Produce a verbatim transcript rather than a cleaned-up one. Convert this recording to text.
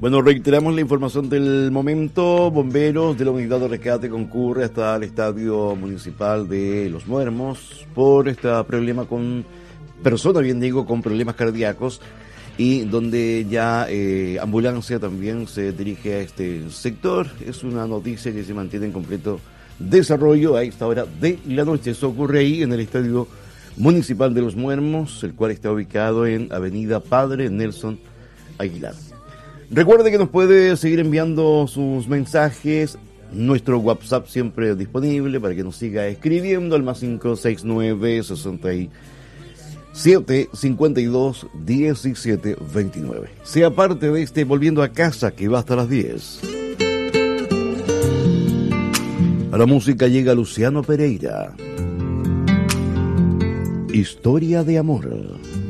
Bueno, reiteramos la información del momento. Bomberos de la Unidad de Rescate concurre hasta el Estadio Municipal de Los Muermos por este problema con personas, bien digo, con problemas cardíacos, y donde ya eh, ambulancia también se dirige a este sector. Es una noticia que se mantiene en completo desarrollo a esta hora de la noche. Eso ocurre ahí en el Estadio Municipal de Los Muermos, el cual está ubicado en Avenida Padre Nelson Aguilar. Recuerde que nos puede seguir enviando sus mensajes, nuestro WhatsApp siempre disponible para que nos siga escribiendo al más cinco seis nueve, sesenta y siete, cincuenta y dos, diecisiete, veintinueve. Sea parte de este Volviendo a Casa, que va hasta las diez. A la música llega Luciano Pereira. Historia de amor.